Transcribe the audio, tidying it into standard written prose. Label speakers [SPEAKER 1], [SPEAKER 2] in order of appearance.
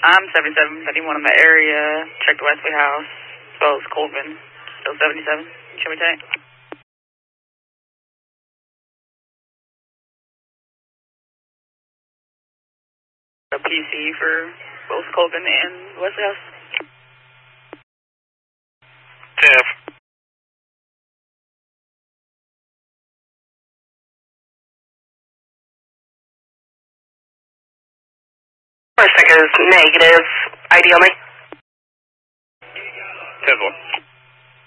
[SPEAKER 1] I'm 77. Anyone in the area, check the Wesley House, as well as Colvin. Still 77. Show me tank. A PC for both Colvin and Wesley House.
[SPEAKER 2] Jeff. First check is negative. ID only.
[SPEAKER 3] 10-4.